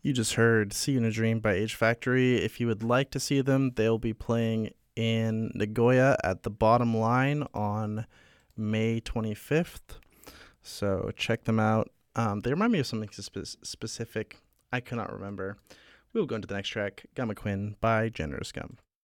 You just heard See You in a Dream by H Factory. If you would like to see them, they'll be playing in Nagoya at the Bottom Line on May 25th. So check them out. They remind me of something specific. I cannot remember. We will go into the next track, Gamma Quinn by Generous Gum.